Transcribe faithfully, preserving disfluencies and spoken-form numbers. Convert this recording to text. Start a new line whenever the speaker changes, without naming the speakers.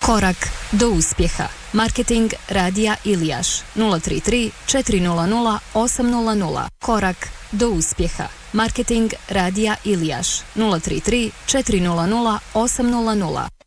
Korak do uspjeha. Marketing Radija Ilijaš nula tri tri četiri nula nula osam nula nula. Korak do uspjeha. Marketing Radija Ilijaš nula tri tri četiri nula nula osam nula nula.